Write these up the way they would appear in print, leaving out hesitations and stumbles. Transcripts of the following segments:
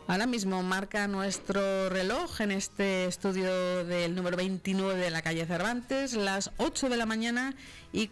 Ahora mismo marca nuestro reloj en este estudio del número 29 de la calle Cervantes, las 8 de la mañana y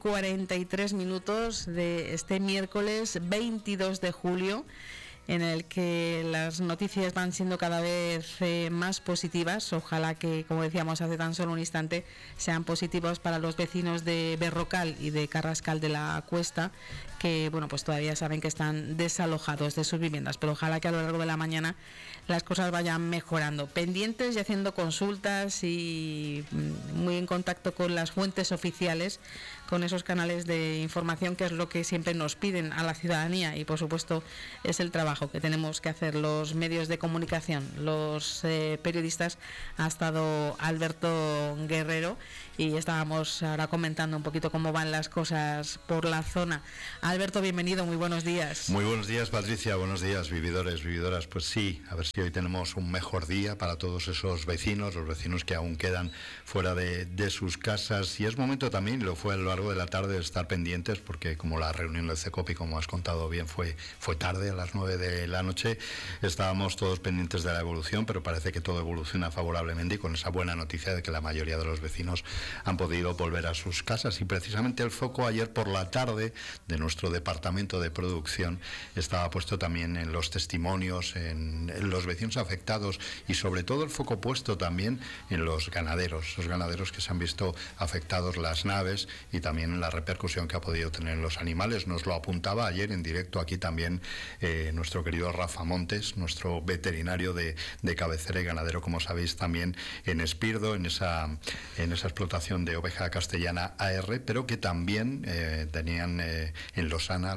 43 minutos de este miércoles 22 de julio, en el que las noticias van siendo cada vez más positivas. Ojalá que, como decíamos hace tan solo un instante, sean positivos para los vecinos de Berrocal y de Carrascal de la Cuesta, que bueno, pues todavía saben que están desalojados de sus viviendas, pero ojalá que a lo largo de la mañana las cosas vayan mejorando. Pendientes y haciendo consultas y muy en contacto con las fuentes oficiales, con esos canales de información, que es lo que siempre nos piden a la ciudadanía, y por supuesto es el trabajo que tenemos que hacer los medios de comunicación, los periodistas. Ha estado Alberto Guerrero y estábamos ahora comentando un poquito cómo van las cosas por la zona. Alberto, bienvenido, muy buenos días. Muy buenos días, Patricia, buenos días, vividores, vividoras. Pues sí, a ver si hoy tenemos un mejor día para todos esos vecinos, los vecinos que aún quedan fuera de sus casas. Y es momento también, lo fue a lo largo de la tarde, de estar pendientes, porque como la reunión del CECOPI, como has contado bien, fue tarde, a las 9 de la noche, estábamos todos pendientes de la evolución, pero parece que todo evoluciona favorablemente, y con esa buena noticia de que la mayoría de los vecinos han podido volver a sus casas. Y precisamente el foco ayer por la tarde de nuestro departamento de producción estaba puesto también en los testimonios, en los vecinos afectados, y sobre todo el foco puesto también en los ganaderos que se han visto afectados las naves, y también en la repercusión que ha podido tener en los animales. Nos lo apuntaba ayer en directo aquí también nuestro querido Rafa Montes, nuestro veterinario de cabecera y ganadero, como sabéis, también en Espirdo, en esa explotación de oveja castellana AR, pero que también tenían en Losana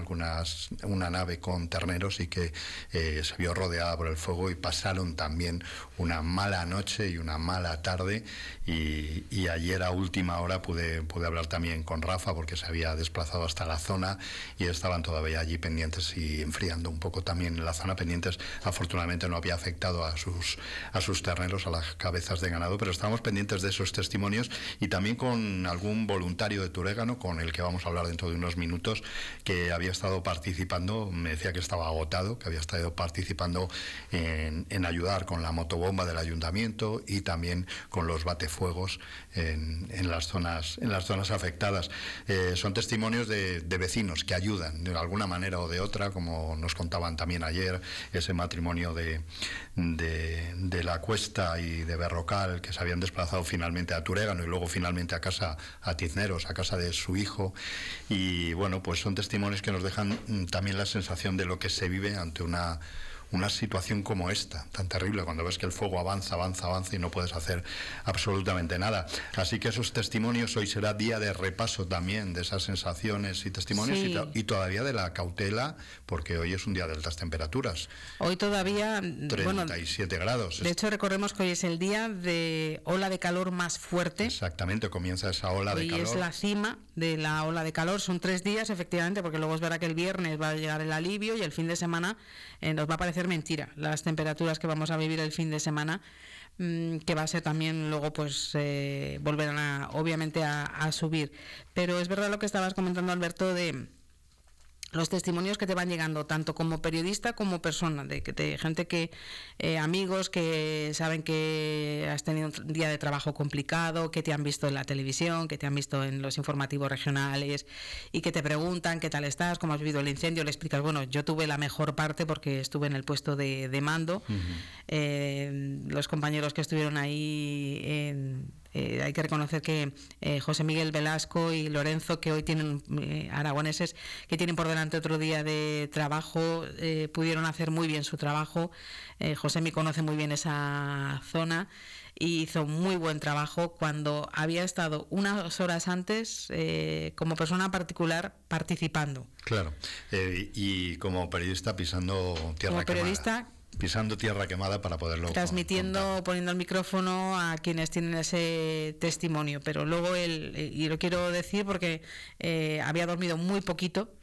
una nave con terneros, y que se vio rodeada por el fuego, y pasaron también una mala noche y una mala tarde. Y ayer a última hora pude hablar también con Rafa, porque se había desplazado hasta la zona y estaban todavía allí pendientes y enfriando un poco también en la zona pendientes. Afortunadamente no había afectado a sus terneros, a las cabezas de ganado, pero estábamos pendientes de esos testimonios, y también con algún voluntario de Turégano, con el que vamos a hablar dentro de unos minutos, que había estado participando. Me decía que estaba agotado, que había estado participando en ayudar con la motobomba del ayuntamiento, y también con los batefuegos en las zonas afectadas. Son testimonios de vecinos que ayudan de alguna manera o de otra, como nos contaban también ayer, ese matrimonio de la Cuesta y de Berrocal, que se habían desplazado finalmente a Turégano y luego finalmente a Tizneros, a casa de su hijo. Y bueno, pues son testimonios que nos dejan también la sensación de lo que se vive ante una situación como esta, tan terrible, cuando ves que el fuego avanza y no puedes hacer absolutamente nada. Así que esos testimonios, hoy será día de repaso también de esas sensaciones y testimonios, sí. y todavía de la cautela, porque hoy es un día de altas temperaturas. Hoy todavía 37 grados. De hecho, recordemos que hoy es el día de ola de calor más fuerte. Exactamente, comienza esa ola de calor. Hoy es la cima de la ola de calor. Son 3 días, efectivamente, porque luego es verdad que el viernes va a llegar el alivio, y el fin de semana nos va a parecer mentira las temperaturas que vamos a vivir el fin de semana, que va a ser también luego pues volverán obviamente a subir. Pero es verdad lo que estabas comentando, Alberto, de los testimonios que te van llegando, tanto como periodista como persona, de gente que, amigos que saben que has tenido un día de trabajo complicado, que te han visto en la televisión, que te han visto en los informativos regionales, y que te preguntan qué tal estás, cómo has vivido el incendio. Le explicas, bueno, yo tuve la mejor parte porque estuve en el puesto de mando. Uh-huh. Los compañeros que estuvieron ahí hay que reconocer que José Miguel Velasco y Lorenzo, que hoy tienen aragoneses, que tienen por delante otro día de trabajo, pudieron hacer muy bien su trabajo. José Miguel conoce muy bien esa zona y hizo muy buen trabajo cuando había estado unas horas antes como persona particular participando. Claro, y como periodista pisando tierra quemada. Pisando tierra quemada para poderlo transmitiendo, contar. Poniendo el micrófono a quienes tienen ese testimonio. Pero luego y lo quiero decir porque había dormido muy poquito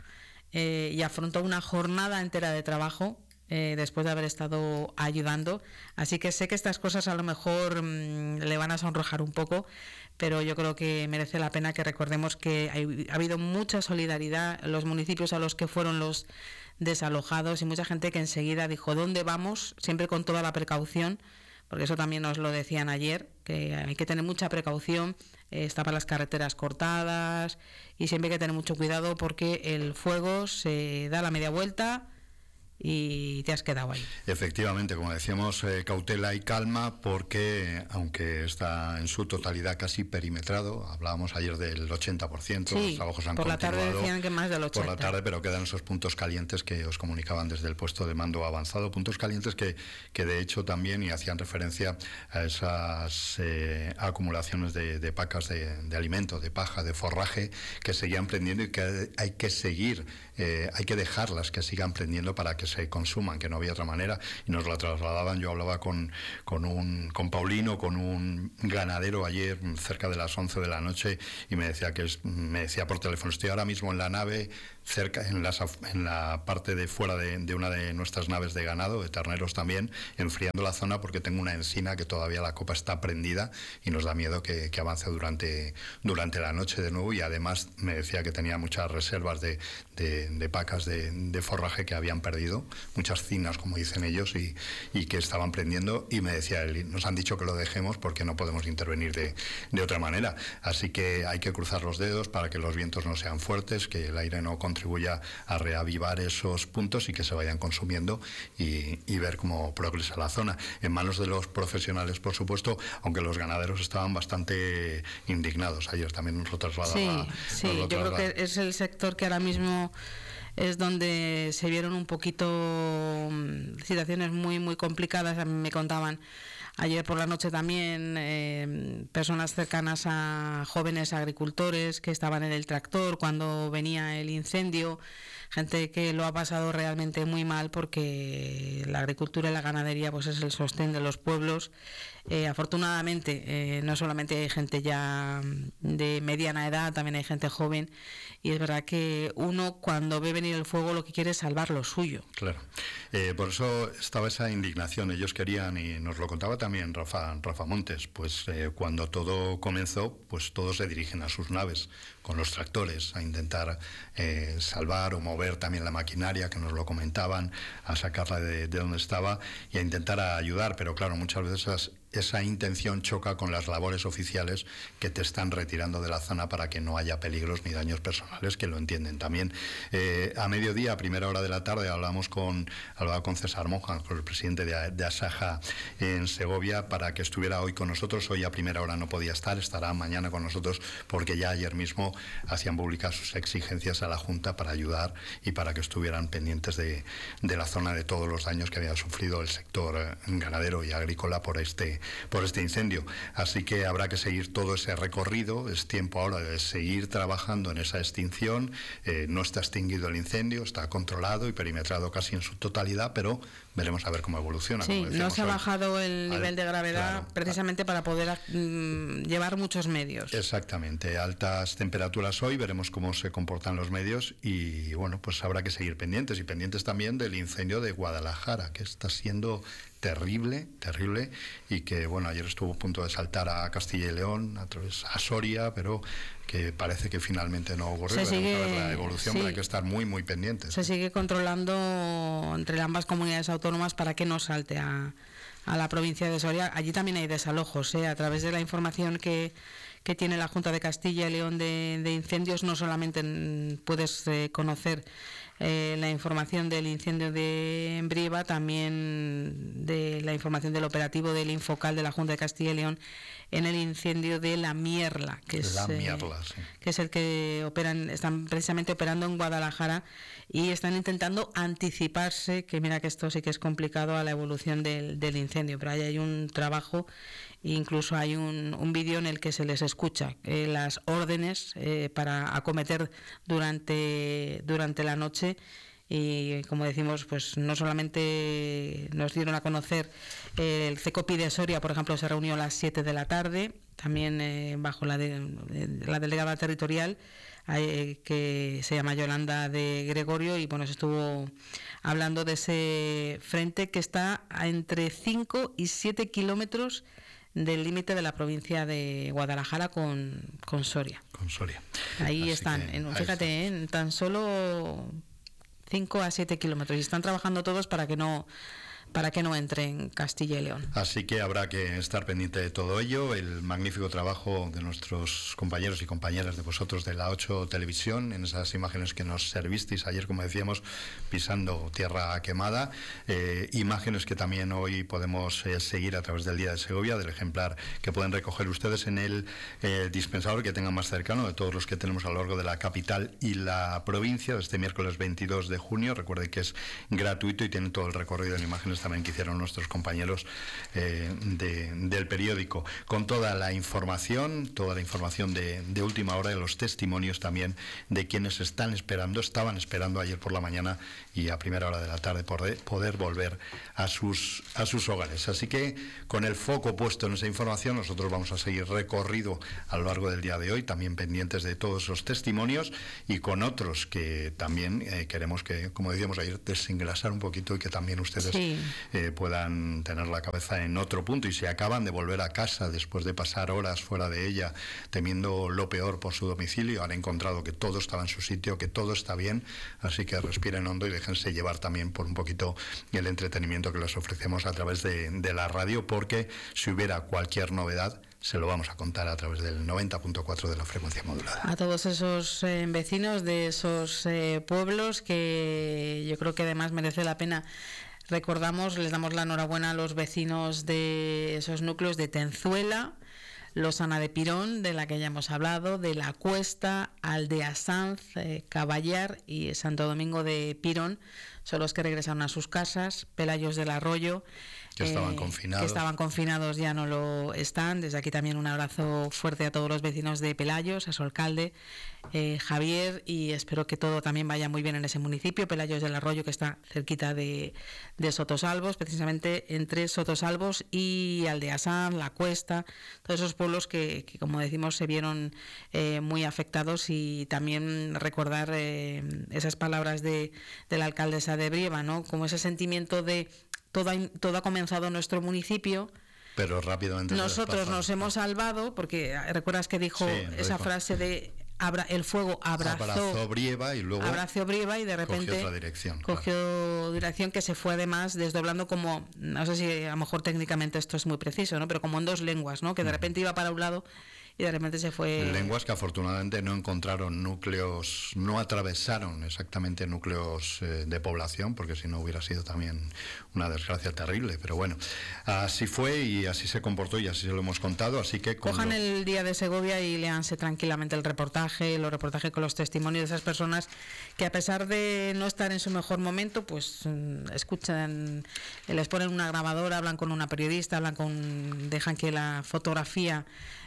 y afrontó una jornada entera de trabajo después de haber estado ayudando. Así que sé que estas cosas a lo mejor le van a sonrojar un poco, pero yo creo que merece la pena que recordemos que ha habido mucha solidaridad. Los municipios a los que fueron los desalojados y mucha gente que enseguida dijo ¿dónde vamos? Siempre con toda la precaución, porque eso también nos lo decían ayer, que hay que tener mucha precaución, estaban las carreteras cortadas y siempre hay que tener mucho cuidado porque el fuego se da la media vuelta y te has quedado ahí. Efectivamente, como decíamos, cautela y calma, porque aunque está en su totalidad casi perimetrado, hablábamos ayer del 80%, sí, los trabajos han por la continuado. tarde decían que más del 80%. Por la tarde, pero quedan esos puntos calientes que os comunicaban desde el puesto de mando avanzado, puntos calientes que de hecho también, y hacían referencia a esas acumulaciones de pacas de alimento, de paja, de forraje, que seguían prendiendo y que hay que seguir, hay que dejarlas que sigan prendiendo para que se consuman, que no había otra manera, y nos la trasladaban. Yo hablaba con Paulino, con un ganadero ayer cerca de las 11 de la noche, y me decía por teléfono: estoy ahora mismo en la nave, cerca en la parte de fuera de una de nuestras naves de ganado, de terneros también, enfriando la zona porque tengo una encina que todavía la copa está prendida y nos da miedo que avance durante la noche de nuevo. Y además me decía que tenía muchas reservas de pacas de forraje que habían perdido, muchas cinas, como dicen ellos, y que estaban prendiendo, y me decía él: nos han dicho que lo dejemos porque no podemos intervenir de otra manera, así que hay que cruzar los dedos para que los vientos no sean fuertes, que el aire no contribuya a reavivar esos puntos y que se vayan consumiendo, y ver cómo progresa la zona. En manos de los profesionales, por supuesto, aunque los ganaderos estaban bastante indignados. Ayer también nos lo trasladaba. Sí, yo creo que es el sector que ahora mismo es donde se vieron un poquito situaciones muy muy complicadas. A mí me contaban ayer por la noche también personas cercanas a jóvenes agricultores que estaban en el tractor cuando venía el incendio, gente que lo ha pasado realmente muy mal, porque la agricultura y la ganadería pues es el sostén de los pueblos. Afortunadamente no solamente hay gente ya de mediana edad, también hay gente joven, y es verdad que uno cuando ve venir el fuego lo que quiere es salvar lo suyo. Claro, por eso estaba esa indignación. Ellos querían, y nos lo contaba también Rafa Montes, pues cuando todo comenzó, pues todos se dirigen a sus naves con los tractores a intentar salvar o mover también la maquinaria, que nos lo comentaban, a sacarla de donde estaba y a intentar ayudar. Pero claro, muchas veces esa intención choca con las labores oficiales que te están retirando de la zona para que no haya peligros ni daños personales, que lo entienden también. A mediodía, a primera hora de la tarde, hablaba con César Monja, con el presidente de Asaja en Segovia, para que estuviera hoy con nosotros. Hoy a primera hora no podía estar, estará mañana con nosotros, porque ya ayer mismo hacían públicas sus exigencias a la Junta para ayudar y para que estuvieran pendientes de la zona, de todos los daños que había sufrido el sector ganadero y agrícola por este incendio. Así que habrá que seguir todo ese recorrido. Es tiempo ahora de seguir trabajando en esa extinción. No está extinguido el incendio, está controlado y perimetrado casi en su totalidad, pero veremos a ver cómo evoluciona. Sí, no se ha bajado el nivel de gravedad, claro, precisamente para poder llevar muchos medios. Exactamente, altas temperaturas hoy, veremos cómo se comportan los medios, y bueno, pues habrá que seguir pendientes, y pendientes también del incendio de Guadalajara, que está siendo terrible, y que bueno, ayer estuvo a punto de saltar a Castilla y León, a Soria, pero que parece que finalmente no ocurrió. Veremos a ver la evolución, pero hay que estar muy muy pendientes. Se sigue controlando entre ambas comunidades autónomas para que no salte a la provincia de Soria. Allí también hay desalojos, a través de la información que tiene la Junta de Castilla y León de incendios. No solamente puedes conocer la información del incendio de Brieva, también de la información del operativo del Infocal de la Junta de Castilla y León en el incendio de La Mierla, que es el que están precisamente operando en Guadalajara, y están intentando anticiparse, que mira que esto sí que es complicado, a la evolución del incendio, pero ahí hay un trabajo. Incluso hay un vídeo en el que se les escucha las órdenes para acometer durante la noche. Y como decimos, pues no solamente nos dieron a conocer el CECOPI de Soria, por ejemplo, se reunió a las 7 de la tarde, también bajo la delegada territorial, que se llama Yolanda de Gregorio, y bueno, se estuvo hablando de ese frente que está a entre 5 y 7 kilómetros del límite de la provincia de Guadalajara con Soria. Con Soria. Ahí están, fíjate, en tan solo 5 a 7 kilómetros. Y están trabajando todos para que no entre en Castilla y León. Así que habrá que estar pendiente de todo ello, el magnífico trabajo de nuestros compañeros y compañeras de vosotros de la 8 Televisión, en esas imágenes que nos servisteis ayer, como decíamos, pisando tierra quemada, imágenes que también hoy podemos seguir a través del Día de Segovia, del ejemplar que pueden recoger ustedes en el dispensador que tengan más cercano, de todos los que tenemos a lo largo de la capital y la provincia, este miércoles 22 de junio, recuerde que es gratuito y tiene todo el recorrido en imágenes también que hicieron nuestros compañeros del periódico, con toda la información de última hora, de los testimonios también de quienes estaban esperando ayer por la mañana y a primera hora de la tarde poder volver a sus hogares. Así que con el foco puesto en esa información, nosotros vamos a seguir recorrido a lo largo del día de hoy, también pendientes de todos esos testimonios y con otros que también queremos que, como decíamos ayer, desengrasar un poquito y que también ustedes puedan tener la cabeza en otro punto, y si acaban de volver a casa después de pasar horas fuera de ella temiendo lo peor por su domicilio, han encontrado que todo estaba en su sitio, que todo está bien, así que respiren hondo y déjense llevar también por un poquito el entretenimiento que les ofrecemos a través de la radio, porque si hubiera cualquier novedad se lo vamos a contar a través del 90.4 de la frecuencia modulada. A todos esos vecinos de esos pueblos, que yo creo que además merece la pena. Recordamos, les damos la enhorabuena a los vecinos de esos núcleos de Tenzuela, Losana de Pirón, de la que ya hemos hablado, de La Cuesta, Aldea Sanz, Caballar y Santo Domingo de Pirón, son los que regresaron a sus casas. Pelayos del Arroyo, que estaban confinados, ya no lo están. Desde aquí también un abrazo fuerte a todos los vecinos de Pelayos, a su alcalde, Javier, y espero que todo también vaya muy bien en ese municipio. Pelayos del Arroyo, que está cerquita de Sotosalbos, precisamente entre Sotosalbos y Aldeasán, La Cuesta, todos esos pueblos que como decimos, se vieron muy afectados. Y también recordar esas palabras de la alcaldesa de Brieva, ¿no? Como ese sentimiento de todo ha comenzado en nuestro municipio, pero rápidamente nosotros nos hemos salvado, porque recuerdas que dijo esa frase de el fuego abrazó Brieva y luego de repente cogió dirección, que se fue además desdoblando, como, no sé si a lo mejor técnicamente esto es muy preciso, ¿no? Pero como en dos lenguas, ¿no? Que de repente iba para un lado y de repente se fue. Lenguas que afortunadamente no encontraron núcleos, no atravesaron exactamente núcleos de población, porque si no hubiera sido también una desgracia terrible. Pero bueno, así fue y así se comportó y así se lo hemos contado. Así que cojan el Día de Segovia y léanse tranquilamente los reportajes con los testimonios de esas personas que, a pesar de no estar en su mejor momento, pues escuchan, les ponen una grabadora, hablan con una periodista, dejan que la fotografía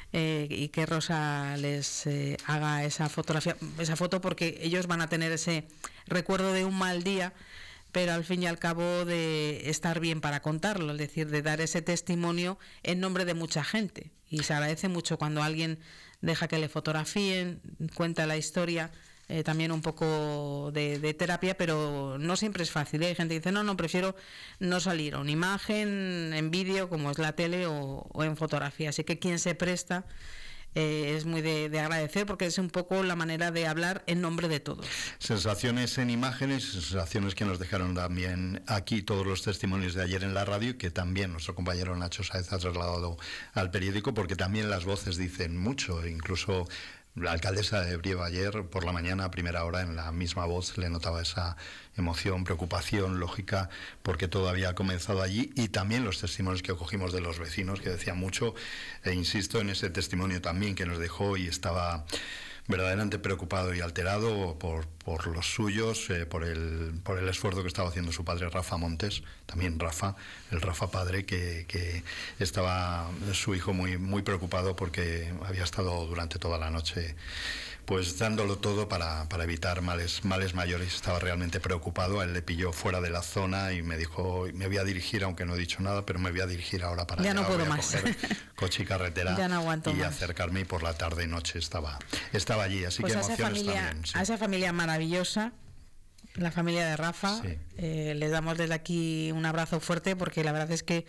y que Rosa les haga esa foto, porque ellos van a tener ese recuerdo de un mal día, pero al fin y al cabo de estar bien para contarlo, es decir, de dar ese testimonio en nombre de mucha gente. Y se agradece mucho cuando alguien deja que le fotografíen, cuenta la historia. También un poco de terapia, pero no siempre es fácil, ¿eh? Hay gente que dice, no, prefiero no salir, o en imagen, en vídeo, como es la tele, o en fotografía. Así que quien se presta es muy de agradecer, porque es un poco la manera de hablar en nombre de todos. Sensaciones en imágenes, sensaciones que nos dejaron también aquí todos los testimonios de ayer en la radio, que también nuestro compañero Nacho Sáez ha trasladado al periódico, porque también las voces dicen mucho. Incluso la alcaldesa de Brieva ayer por la mañana, a primera hora, en la misma voz le notaba esa emoción, preocupación lógica, porque todo había comenzado allí, y también los testimonios que cogimos de los vecinos, que decían mucho, e insisto en ese testimonio también que nos dejó, y estaba verdaderamente preocupado y alterado por los suyos, por el esfuerzo que estaba haciendo su padre Rafa Montes, también el Rafa padre, que estaba su hijo muy preocupado, porque había estado durante toda la noche pues dándolo todo para evitar males mayores. Estaba realmente preocupado. A él le pilló fuera de la zona y me dijo, me voy a dirigir, aunque no he dicho nada, pero me voy a dirigir ahora para allá. Ya no puedo voy a más. coger coche y carretera ya no aguanto y más. Acercarme, y por la tarde y noche estaba allí. Así pues que emociones también. Sí. A esa familia maravillosa, la familia de Rafa, sí. les damos desde aquí un abrazo fuerte, porque la verdad es que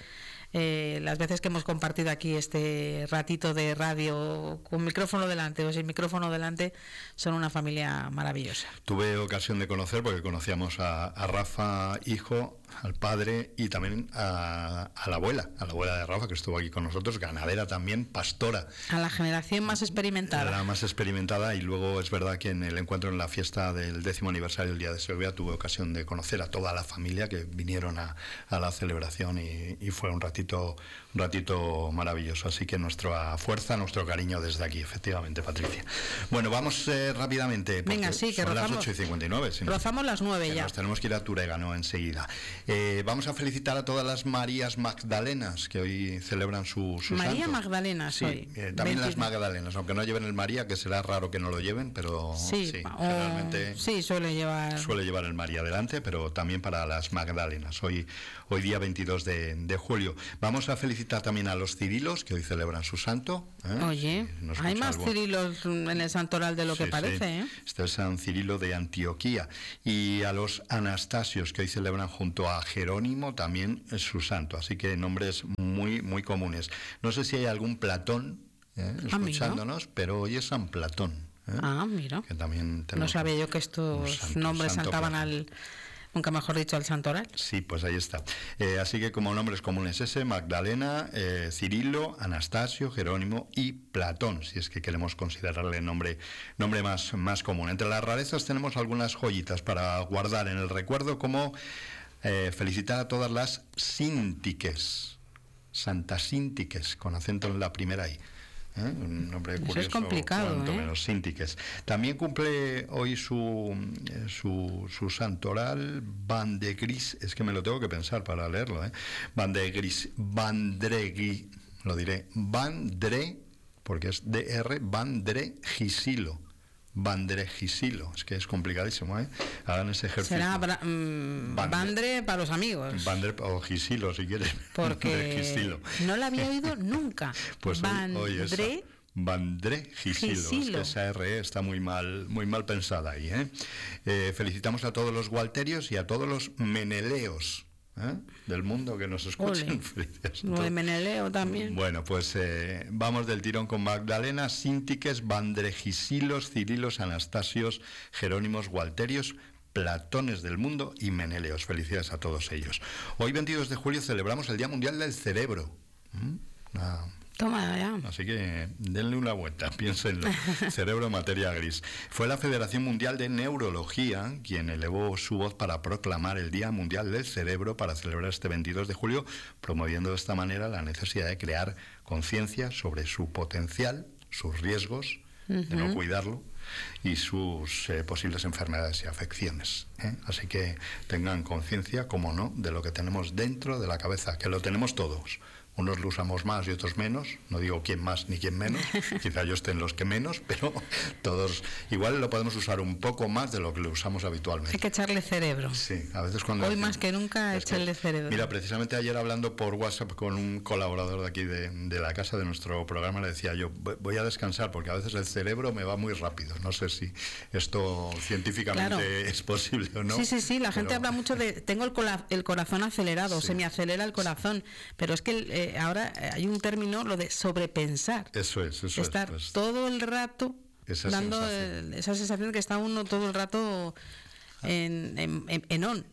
las veces que hemos compartido aquí este ratito de radio con micrófono delante o sin micrófono delante, son una familia maravillosa. Tuve ocasión de conocer, porque conocíamos a Rafa, hijo, al padre y también a la abuela de Rafa, que estuvo aquí con nosotros, ganadera también, pastora. A la generación más experimentada. La más experimentada, y luego es verdad que en el encuentro en la fiesta del 10º aniversario del Día de Segovia tuve ocasión de conocer a toda la familia que vinieron a la celebración y fue un ratito maravilloso. Así que nuestra fuerza, nuestro cariño desde aquí, efectivamente, Patricia. Bueno, vamos rápidamente. Venga, sí, que son rozamos, las 8:59. Si no, rozamos las 9 ya. Nos tenemos que ir a Turégano enseguida. Vamos a felicitar a todas las Marías Magdalenas que hoy celebran su María santo. Magdalena, Sí, hoy. también las Magdalenas, aunque no lleven el María, que será raro que no lo lleven, pero sí generalmente sí, suele llevar el María adelante, pero también para las Magdalenas. Hoy día 22 de julio. Vamos a felicitar también a los Cirilos, que hoy celebran su santo. Oye, hay más Cirilos en el santoral de lo que parece. Sí. Este es San Cirilo de Antioquía. Y a los Anastasios, que hoy celebran junto a Jerónimo también su santo. Así que nombres muy, muy comunes. No sé si hay algún Platón escuchándonos, pero hoy es San Platón. Mira. Que también no sabía yo que estos nombres saltaban Platón. Nunca mejor dicho, al santoral. Sí, pues ahí está. Así que como nombres comunes ese, Magdalena, Cirilo, Anastasio, Jerónimo y Platón, si es que queremos considerarle nombre más común. Entre las rarezas tenemos algunas joyitas para guardar en el recuerdo, como felicitar a todas las síntiques, Santa Síntiques, con acento en la primera I. Un nombre curioso. Eso es complicado, cuanto menos, Síntiques. También cumple hoy su santoral Vandegris, es que me lo tengo que pensar para leerlo, Vandregui, lo diré, porque es DR, Vandregisilo. Vandregisilo, es que es complicadísimo, hagan ese ejercicio. Será Vandre para los amigos. Vandre o Gisilo, si quieres. Porque no la había oído nunca. Pues Vandregisilo. Es que esa RE está muy mal pensada ahí. Felicitamos a todos los gualterios y a todos los meneleos del mundo que nos escuchen. Lo de Meneleo también. Bueno, pues vamos del tirón con Magdalena, Síntiques, Vandregisilos, Cirilos, Anastasios, Jerónimos, Gualterios, Platones del mundo y Meneleos. Felicidades a todos ellos. Hoy 22 de julio celebramos el Día Mundial del Cerebro. Toma ya. Así que denle una vuelta, piénsenlo. Cerebro, materia gris. Fue la Federación Mundial de Neurología quien elevó su voz para proclamar el Día Mundial del Cerebro para celebrar este 22 de julio, promoviendo de esta manera la necesidad de crear conciencia sobre su potencial, sus riesgos, de no cuidarlo, y sus posibles enfermedades y afecciones. Así que tengan conciencia, como no, de lo que tenemos dentro de la cabeza, que lo tenemos todos. Unos lo usamos más y otros menos, no digo quién más ni quién menos, quizá yo esté en los que menos, pero todos igual lo podemos usar un poco más de lo que lo usamos habitualmente. Hay que echarle cerebro. Sí, a veces cuando... Hoy más que nunca echarle cerebro. Mira, precisamente ayer hablando por WhatsApp con un colaborador de aquí de la casa de nuestro programa, le decía yo, voy a descansar porque a veces el cerebro me va muy rápido. No sé si esto científicamente es posible o no. Sí, la gente habla mucho de, tengo el corazón acelerado, se me acelera el corazón, pero es que ahora hay un término, lo de sobrepensar. Eso es. Estar todo el rato dando esa sensación de que está uno todo el rato en on.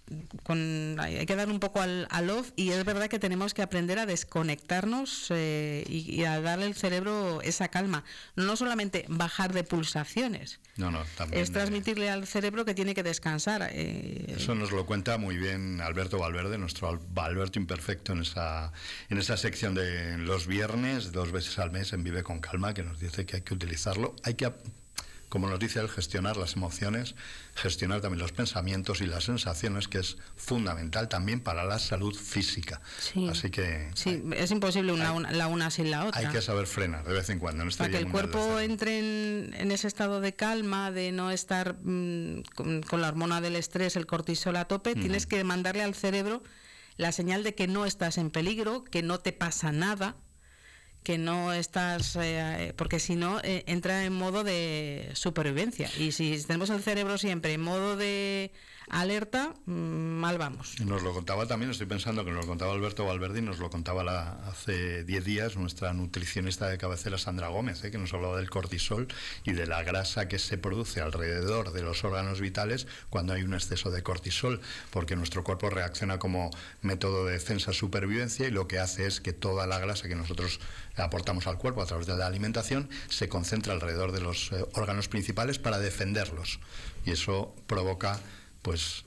Hay que dar un poco al off, y es verdad que tenemos que aprender a desconectarnos y a darle al cerebro esa calma. No solamente bajar de pulsaciones, también es transmitirle al cerebro que tiene que descansar. Eso nos lo cuenta muy bien Alberto Valverde, nuestro Alberto Imperfecto, en esa sección de los viernes, 2 veces al mes en Vive con Calma, que nos dice que hay que utilizarlo, hay que, como nos dice él, gestionar las emociones, gestionar también los pensamientos y las sensaciones, que es fundamental también para la salud física. Sí. Así que... Sí, es imposible la una sin la otra. Hay que saber frenar de vez en cuando. Para que el cuerpo entre en ese estado de calma, de no estar con la hormona del estrés, el cortisol a tope, tienes que mandarle al cerebro la señal de que no estás en peligro, que no te pasa nada, que no estás, porque si no entra en modo de supervivencia, y si tenemos el cerebro siempre en modo de alerta, mal vamos. Nos lo contaba también, estoy pensando que nos lo contaba Alberto Valverde, y nos lo contaba hace 10 días nuestra nutricionista de cabecera Sandra Gómez, que nos hablaba del cortisol y de la grasa que se produce alrededor de los órganos vitales cuando hay un exceso de cortisol, porque nuestro cuerpo reacciona como método de defensa-supervivencia, y lo que hace es que toda la grasa que nosotros aportamos al cuerpo a través de la alimentación se concentra alrededor de los órganos principales para defenderlos, y eso provoca pues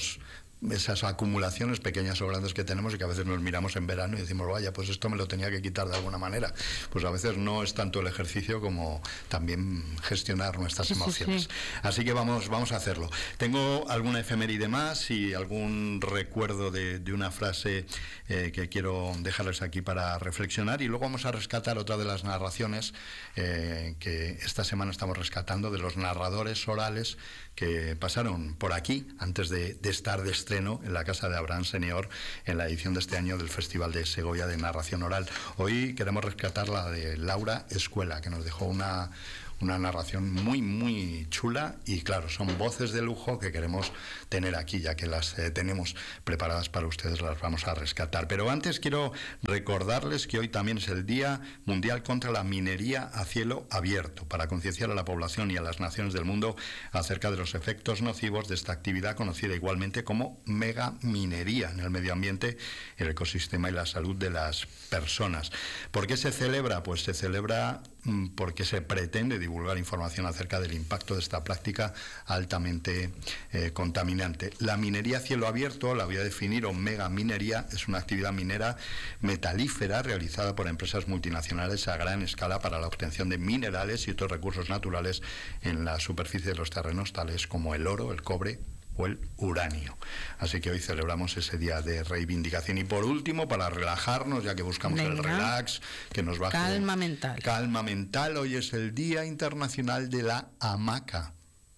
esas acumulaciones pequeñas o grandes que tenemos, y que a veces nos miramos en verano y decimos, vaya, pues esto me lo tenía que quitar de alguna manera. Pues a veces no es tanto el ejercicio como también gestionar nuestras emociones. Sí. Así que vamos a hacerlo. Tengo alguna efeméride más y algún recuerdo de una frase que quiero dejarles aquí para reflexionar, y luego vamos a rescatar otra de las narraciones que esta semana estamos rescatando, de los narradores orales que pasaron por aquí antes de estar de estreno en la Casa de Abraham Senior en la edición de este año del Festival de Segovia de Narración Oral. Hoy queremos rescatar la de Laura Escuela, que nos dejó una narración muy, muy chula, y claro, son voces de lujo que queremos tener aquí, ya que las tenemos preparadas para ustedes, las vamos a rescatar. Pero antes quiero recordarles que hoy también es el Día Mundial contra la Minería a Cielo Abierto, para concienciar a la población y a las naciones del mundo acerca de los efectos nocivos de esta actividad, conocida igualmente como megaminería, en el medio ambiente, el ecosistema y la salud de las personas. ¿Por qué se celebra? Pues se celebra porque se pretende divulgar información acerca del impacto de esta práctica altamente contaminante. La minería a cielo abierto, la voy a definir, o megaminería, es una actividad minera metalífera realizada por empresas multinacionales a gran escala para la obtención de minerales y otros recursos naturales en la superficie de los terrenos, tales como el oro, el cobre o el uranio. Así que hoy celebramos ese día de reivindicación. Y por último, para relajarnos, ya que buscamos el relax, que nos baje calma mental. Calma mental, hoy es el Día Internacional de la Hamaca.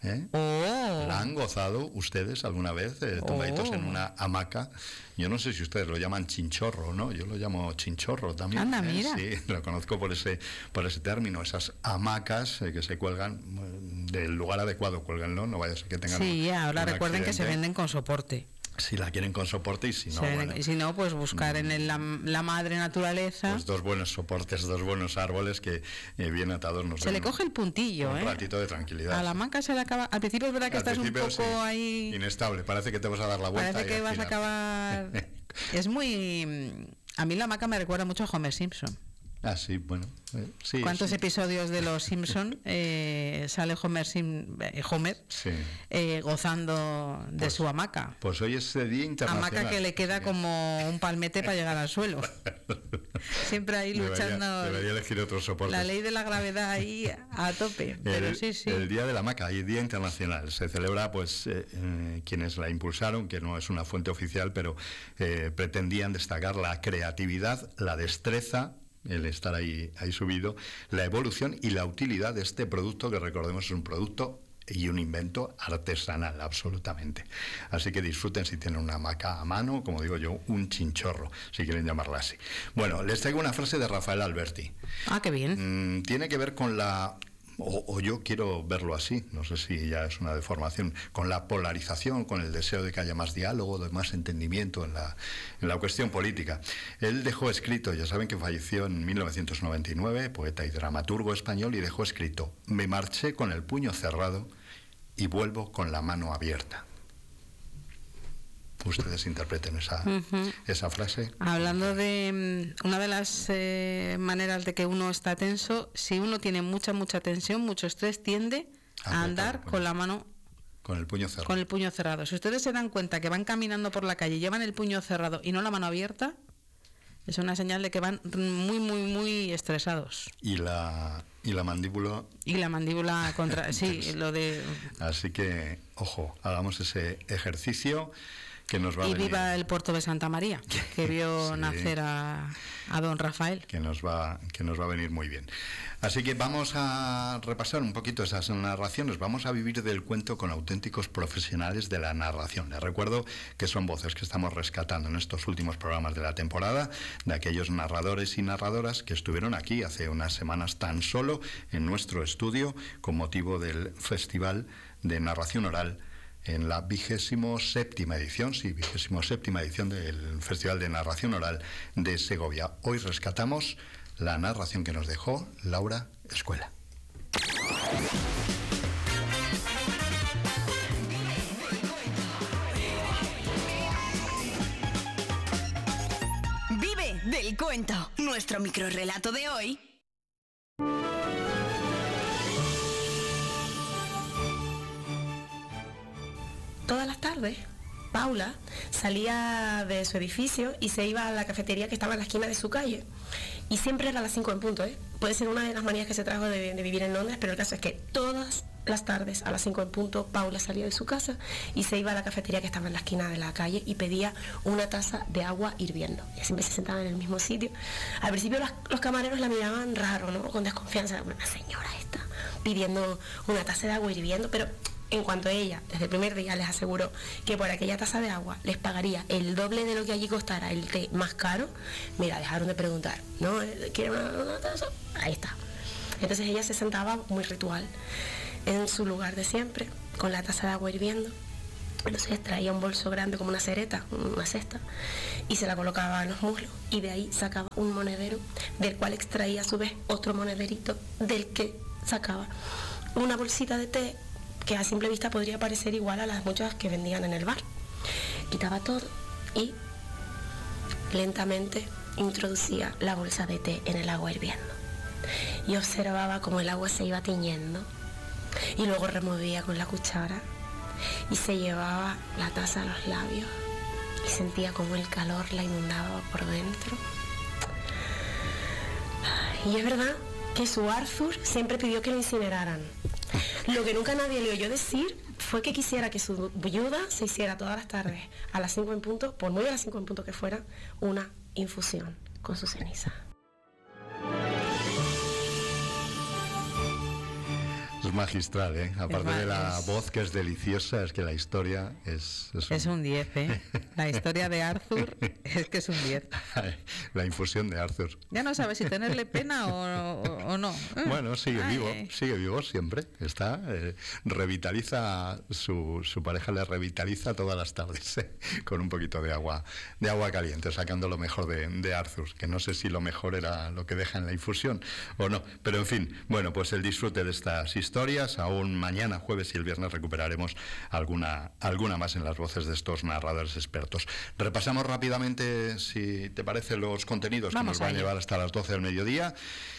¿La han gozado ustedes alguna vez, tumbaditos en una hamaca? Yo no sé si ustedes lo llaman chinchorro, ¿no? Yo lo llamo chinchorro también. Anda, mira. Sí, lo conozco por ese término, esas hamacas que se cuelgan del lugar adecuado, cuélganlo, no vaya a ser que tengan ahora recuerden que se venden con soporte. Si la quieren con soporte, y si no, bueno, y si no, pues buscar en la madre naturaleza. Pues dos buenos soportes, dos buenos árboles que bien atados nos se le coge el puntillo, un ratito de tranquilidad. A la hamaca se le acaba. Al principio es verdad que estás un poco ahí inestable, parece que te vas a dar la vuelta. Parece que vas a acabar. Es muy. A mí la hamaca me recuerda mucho a Homer Simpson. Ah, sí, bueno. Sí, ¿Cuántos episodios de Los Simpson sale Homer sí. Gozando de su hamaca? Pues hoy es el Día Internacional. Hamaca que le queda como un palmete para llegar al suelo. Siempre ahí luchando. Debería elegir otro soporte. La ley de la gravedad ahí a tope. Pero sí. El Día de la Hamaca, y Día Internacional, se celebra, pues, quienes la impulsaron, que no es una fuente oficial, pero pretendían destacar la creatividad, la destreza, el estar ahí subido, la evolución y la utilidad de este producto, que recordemos es un producto y un invento artesanal, absolutamente. Así que disfruten si tienen una hamaca a mano, como digo yo, un chinchorro, si quieren llamarla así. Bueno, les traigo una frase de Rafael Alberti. Ah, qué bien. Tiene que ver con la... O yo quiero verlo así, no sé si ya es una deformación, con la polarización, con el deseo de que haya más diálogo, de más entendimiento en la cuestión política. Él dejó escrito, ya saben que falleció en 1999, poeta y dramaturgo español, y dejó escrito: me marché con el puño cerrado y vuelvo con la mano abierta. Ustedes interpreten esa frase. Hablando de una de las maneras de que uno está tenso, si uno tiene mucha tensión, mucho estrés, tiende a andar con la mano... Con el puño cerrado. Con el puño cerrado. Si ustedes se dan cuenta que van caminando por la calle y llevan el puño cerrado y no la mano abierta, es una señal de que van muy estresados. Y la mandíbula... Y la mandíbula contra... sí, lo de... Así que, ojo, hagamos ese ejercicio, Que nos va y a venir. viva el puerto de Santa María, que vio Sí. nacer a don Rafael. Que nos va a venir muy bien. Así que vamos a repasar un poquito esas narraciones, vamos a vivir del cuento con auténticos profesionales de la narración. Les recuerdo que son voces que estamos rescatando en estos últimos programas de la temporada, de aquellos narradores y narradoras que estuvieron aquí hace unas semanas tan solo en nuestro estudio con motivo del Festival de Narración Oral en la 27ª edición, sí, 27ª edición del Festival de Narración Oral de Segovia. Hoy rescatamos la narración que nos dejó Laura Escuela. Vive del cuento. Nuestro microrrelato de hoy. Todas las tardes, Paula salía de su edificio y se iba a la cafetería que estaba en la esquina de su calle. Y siempre era a las 5 en punto, ¿eh? Puede ser una de las manías que se trajo de vivir en Londres, pero el caso es que todas las tardes, a las 5 en punto, Paula salía de su casa y se iba a la cafetería que estaba en la esquina de la calle y pedía una taza de agua hirviendo. Y siempre se sentaba en el mismo sitio. Al principio los camareros la miraban raro, ¿no? Con desconfianza. Una señora esta pidiendo una taza de agua hirviendo, pero en cuanto a ella, desde el primer día les aseguró que por aquella taza de agua les pagaría el doble de lo que allí costara el té más caro. Mira, dejaron de preguntar, ¿no? ¿Quiere una taza? Ahí está. Entonces ella se sentaba muy ritual en su lugar de siempre, con la taza de agua hirviendo. Entonces traía un bolso grande como una cereta, una cesta, y se la colocaba en los muslos, y de ahí sacaba un monedero, del cual extraía a su vez otro monederito, del que sacaba una bolsita de té que a simple vista podría parecer igual a las muchas que vendían en el bar. Quitaba todo y lentamente introducía la bolsa de té en el agua hirviendo. Y observaba cómo el agua se iba tiñendo y luego removía con la cuchara y se llevaba la taza a los labios y sentía como el calor la inundaba por dentro. Y es verdad que su Arthur siempre pidió que lo incineraran. Lo que nunca nadie le oyó decir fue que quisiera que su viuda se hiciera todas las tardes a las 5 en punto, por muy a las 5 en punto que fuera, una infusión con su ceniza. Es magistral, ¿eh? Aparte de la voz que es deliciosa, es que la historia es un 10, ¿eh? La historia de Arthur es que es un 10. La infusión de Arthur. Ya no sabes si tenerle pena o no. Bueno, sigue vivo siempre. Está, revitaliza, su pareja le revitaliza todas las tardes, con un poquito de agua caliente, sacando lo mejor de Arthur, que no sé si lo mejor era lo que deja en la infusión o no. Pero en fin, bueno, pues el disfrute de estas historias. Aún mañana, jueves y el viernes recuperaremos alguna más en las voces de estos narradores expertos. Repasamos rápidamente, si te parece, los contenidos que nos van a llevar hasta las 12 del mediodía.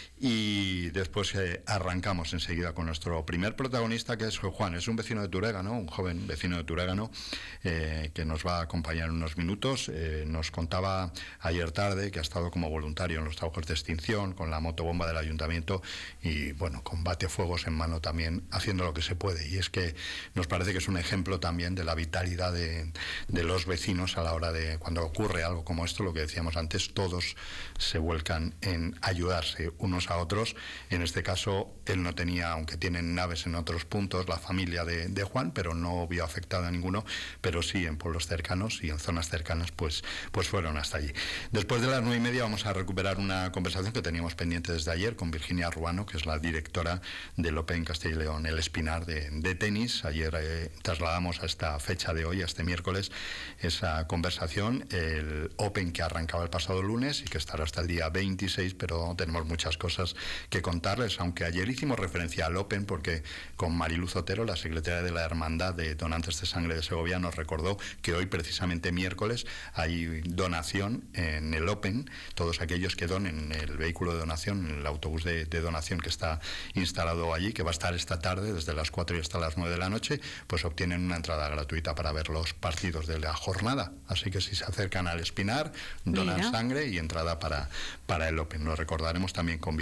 Y después arrancamos enseguida con nuestro primer protagonista, que es Juan. Es un vecino de Turégano, un joven vecino de Turégano, que nos va a acompañar en unos minutos. Nos contaba ayer tarde que ha estado como voluntario en los trabajos de extinción, con la motobomba del ayuntamiento y, bueno, con batefuegos en mano también, haciendo lo que se puede. Y es que nos parece que es un ejemplo también de la vitalidad de los vecinos a la hora de, cuando ocurre algo como esto, lo que decíamos antes, todos se vuelcan en ayudarse unos a otros. En este caso, él no tenía, aunque tienen naves en otros puntos, la familia de Juan, pero no vio afectado a ninguno, pero sí en pueblos cercanos y en zonas cercanas, pues fueron hasta allí. Después de las 9:30 vamos a recuperar una conversación que teníamos pendiente desde ayer con Virginia Ruano, que es la directora del Open Castilla y León, el Espinar de tenis. Ayer trasladamos a esta fecha de hoy, a este miércoles, esa conversación, el Open que arrancaba el pasado lunes y que estará hasta el día 26, pero tenemos muchas cosas que contarles, aunque ayer hicimos referencia al Open porque con Mariluz Otero, la secretaria de la Hermandad de Donantes de Sangre de Segovia, nos recordó que hoy, precisamente miércoles, hay donación en el Open. Todos aquellos que donen el vehículo de donación, el autobús de donación que está instalado allí, que va a estar esta tarde desde las 4 y hasta las 9 de la noche, pues obtienen una entrada gratuita para ver los partidos de la jornada. Así que si se acercan al Espinar, donan sangre y entrada para el Open. Lo recordaremos también con Virginia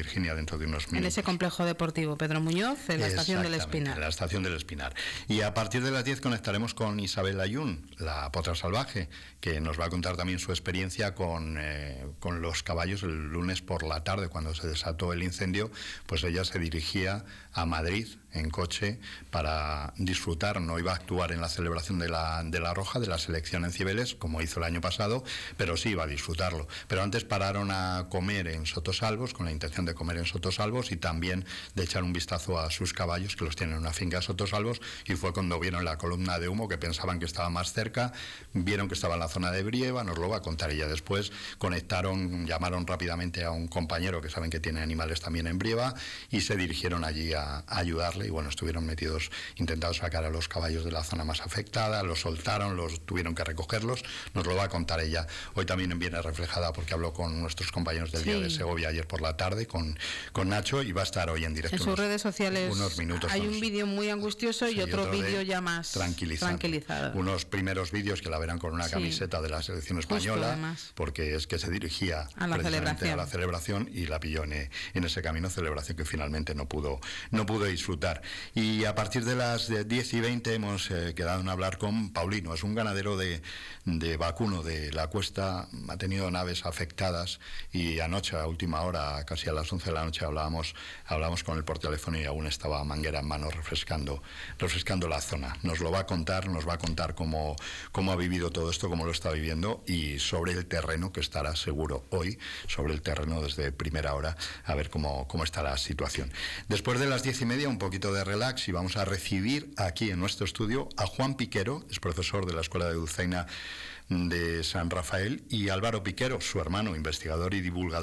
Virginia, dentro de unos minutos. En ese complejo deportivo Pedro Muñoz, en la estación del Espinar. En la estación del Espinar. Y a partir de las 10 conectaremos con Isabel Ayun, la potra salvaje, que nos va a contar también su experiencia con los caballos el lunes por la tarde, cuando se desató el incendio. Pues ella se dirigía a Madrid en coche para disfrutar, no iba a actuar en la celebración de la Roja, de la selección en Cibeles, como hizo el año pasado, pero sí iba a disfrutarlo. Pero antes pararon a comer en Sotosalvos, con la intención de comer en Sotosalvos y también de echar un vistazo a sus caballos, que los tienen en una finca de Sotosalvos, y fue cuando vieron la columna de humo, que pensaban que estaba más cerca, vieron que estaba en la zona de Brieva, nos lo va a contar ella después, llamaron rápidamente a un compañero que saben que tiene animales también en Brieva, y se dirigieron allí a ayudarle, y bueno, estuvieron metidos, intentando sacar a los caballos de la zona más afectada, los soltaron, tuvieron que recogerlos, nos lo va a contar ella. Hoy también viene reflejada porque habló con nuestros compañeros del Día de Segovia ayer por la tarde, con Nacho, y va a estar hoy en directo. En sus redes sociales unos minutos hay un vídeo muy angustioso y otro vídeo ya más tranquilizado. Unos primeros vídeos que la verán con una camiseta de la selección española, porque es que se dirigía a la celebración y la pilló en ese camino, celebración que finalmente no pudo disfrutar. Y a partir de las 10:20 hemos quedado en hablar con Paulino. Es un ganadero de vacuno de la Cuesta, ha tenido naves afectadas, y anoche a última hora, casi a las 11 de la noche, hablábamos con él por teléfono y aún estaba manguera en mano refrescando la zona. Nos lo va a contar, cómo ha vivido todo esto, cómo lo está viviendo, y sobre el terreno, que estará seguro hoy sobre el terreno desde primera hora, a ver cómo está la situación. Después de las 10:30, un poquito de relax, y vamos a recibir aquí en nuestro estudio a Juan Piquero, es profesor de la Escuela de Dulzaina de San Rafael, y Álvaro Piquero, su hermano, investigador y divulgador